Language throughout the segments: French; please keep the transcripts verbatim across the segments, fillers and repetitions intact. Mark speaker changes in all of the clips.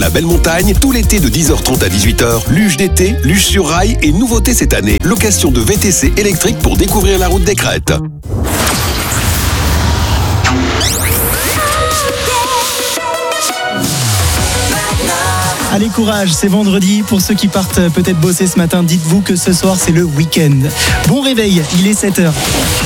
Speaker 1: La belle montagne, tout l'été de dix heures trente à dix-huit heures. Luge d'été, luge sur rail et nouveauté cette année. Location de V T C électrique pour découvrir la route des crêtes.
Speaker 2: Allez, courage, c'est vendredi. Pour ceux qui partent peut-être bosser ce matin, dites-vous que ce soir, c'est le week-end. Bon réveil, il est sept heures.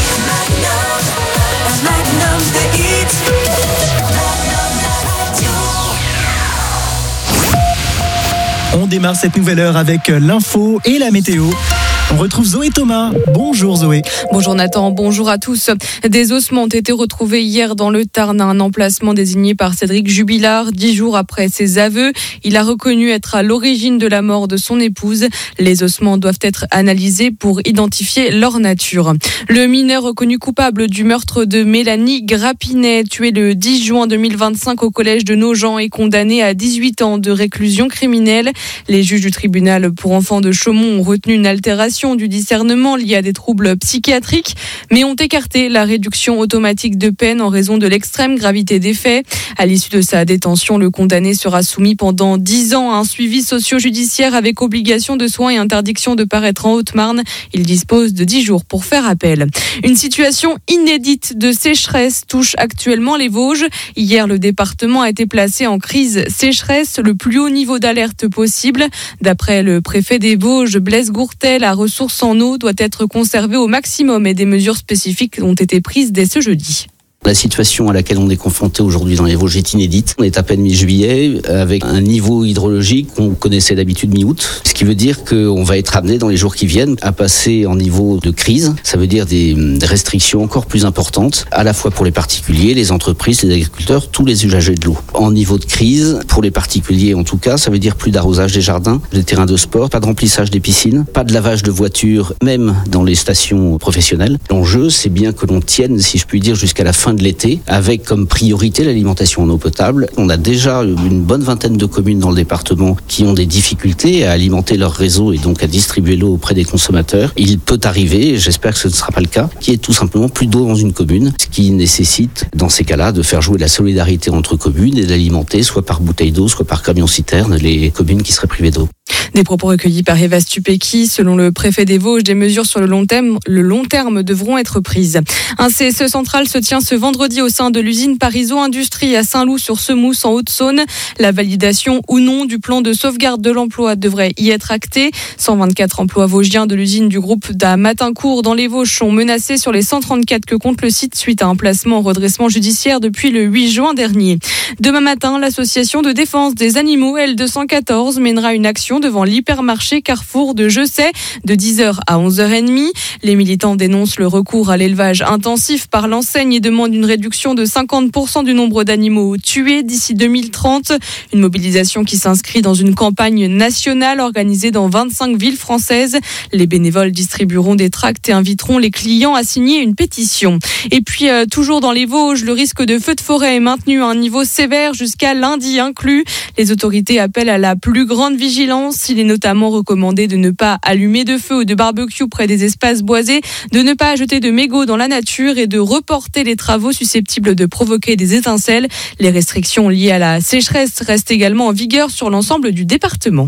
Speaker 2: On démarre cette nouvelle heure avec l'info et la météo. On retrouve Zoé Thomas. Bonjour Zoé.
Speaker 3: Bonjour Nathan, bonjour à tous. Des ossements ont été retrouvés hier dans le Tarn, un emplacement désigné par Cédric Jubilard. Dix jours après ses aveux, il a reconnu être à l'origine de la mort de son épouse. Les ossements doivent être analysés pour identifier leur nature. Le mineur reconnu coupable du meurtre de Mélanie Grappinet, tuée le dix juin deux mille vingt-cinq au collège de Nogent, est condamné à dix-huit ans de réclusion criminelle. Les juges du tribunal pour enfants de Chaumont ont retenu une altération du discernement liée à des troubles psychiatriques, mais ont écarté la réduction automatique de peine en raison de l'extrême gravité des faits. À l'issue de sa détention, le condamné sera soumis pendant dix ans à un suivi socio-judiciaire avec obligation de soins et interdiction de paraître en Haute-Marne. Il dispose de dix jours pour faire appel. Une situation inédite de sécheresse touche actuellement les Vosges. Hier, le département a été placé en crise sécheresse, le plus haut niveau d'alerte possible. D'après le préfet des Vosges, Blaise Gourtel, la ressource en eau doit être conservée au maximum et des mesures spécifiques ont été prises dès ce jeudi.
Speaker 4: La situation à laquelle on est confronté aujourd'hui dans les Vosges est inédite. On est à peine mi-juillet avec un niveau hydrologique qu'on connaissait d'habitude mi-août. Ce qui veut dire qu'on va être amené dans les jours qui viennent à passer en niveau de crise. Ça veut dire des restrictions encore plus importantes, à la fois pour les particuliers, les entreprises, les agriculteurs, tous les usagers de l'eau. En niveau de crise, pour les particuliers en tout cas, ça veut dire plus d'arrosage des jardins, des terrains de sport, pas de remplissage des piscines, pas de lavage de voitures, même dans les stations professionnelles. L'enjeu, c'est bien que l'on tienne, si je puis dire, jusqu'à la fin de l'été, avec comme priorité l'alimentation en eau potable. On a déjà une bonne vingtaine de communes dans le département qui ont des difficultés à alimenter leur réseau et donc à distribuer l'eau auprès des consommateurs. Il peut arriver, et j'espère que ce ne sera pas le cas, qu'il y ait tout simplement plus d'eau dans une commune, ce qui nécessite, dans ces cas-là, de faire jouer la solidarité entre communes et d'alimenter, soit par bouteille d'eau, soit par camion-citerne, les communes qui seraient privées d'eau.
Speaker 3: Des propos recueillis par Eva Stupéki. Selon le préfet des Vosges, des mesures sur le long terme, le long terme devront être prises. Un C S E central se tient ce vendredi au sein de l'usine Parizeau Industrie à Saint-Loup-sur-Semousse en Haute-Saône. La validation ou non du plan de sauvegarde de l'emploi devrait y être actée. cent vingt-quatre emplois vosgiens de l'usine du groupe d'Amatincourt dans les Vosges sont menacés sur les cent trente-quatre que compte le site suite à un placement en redressement judiciaire depuis le huit juin dernier. Demain matin, l'association de défense des animaux L deux cent quatorze mènera une action devant l'hypermarché Carrefour de Jessay de dix heures à onze heures trente. Les militants dénoncent le recours à l'élevage intensif par l'enseigne et demandent une réduction de cinquante pour cent du nombre d'animaux tués d'ici deux mille trente. Une mobilisation qui s'inscrit dans une campagne nationale organisée dans vingt-cinq villes françaises. Les bénévoles distribueront des tracts et inviteront les clients à signer une pétition. Et puis, euh, toujours dans les Vosges, le risque de feu de forêt est maintenu à un niveau sévère jusqu'à lundi inclus. Les autorités appellent à la plus grande vigilance. Il est notamment recommandé de ne pas allumer de feu ou de barbecue près des espaces boisés, de ne pas jeter de mégots dans la nature et de reporter les travaux susceptibles de provoquer des étincelles. Les restrictions liées à la sécheresse restent également en vigueur sur l'ensemble du département.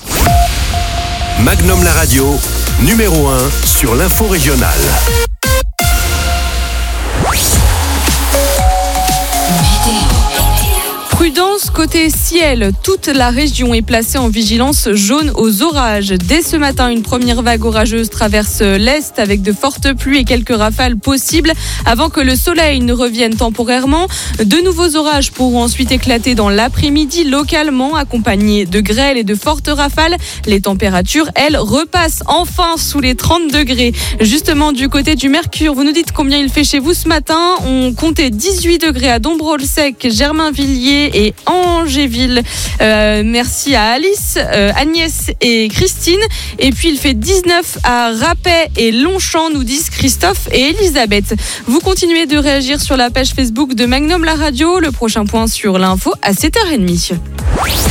Speaker 1: Magnum la radio, numéro un sur l'info régionale.
Speaker 3: Prudence côté ciel, toute la région est placée en vigilance jaune aux orages. Dès ce matin, une première vague orageuse traverse l'Est avec de fortes pluies et quelques rafales possibles avant que le soleil ne revienne temporairement. De nouveaux orages pourront ensuite éclater dans l'après-midi localement, accompagnés de grêles et de fortes rafales. Les températures, elles, repassent enfin sous les trente degrés. Justement, du côté du Mercure, vous nous dites combien il fait chez vous ce matin. On comptait dix-huit degrés à Dombrol-Sec, Germainvilliers et Angéville. Euh, merci à Alice, euh, Agnès et Christine. Et puis il fait dix-neuf à Rapet et Longchamp, nous disent Christophe et Elisabeth. Vous continuez de réagir sur la page Facebook de Magnum la radio. Le prochain point sur l'info à sept heures trente.